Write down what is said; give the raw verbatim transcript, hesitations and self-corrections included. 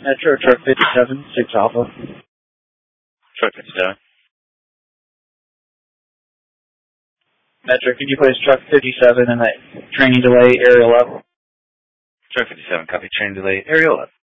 Metro, truck fifty-seven, six Alpha. Truck fifty-seven. Metro, could you place truck fifty-seven in that training delay, area level? Truck fifty-seven, copy. Train delay, area eleven.